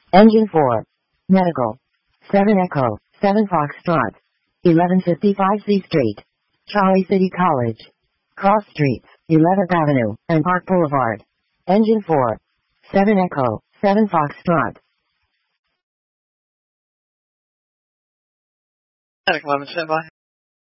Engine 4. Medical. 7 Echo, 7 Foxtrot. 1155 C Street. Charlie City College. Cross Streets, 11th Avenue, and Park Boulevard. Engine 4. 7 Echo, 7 Foxtrot. Attic 11, stand by.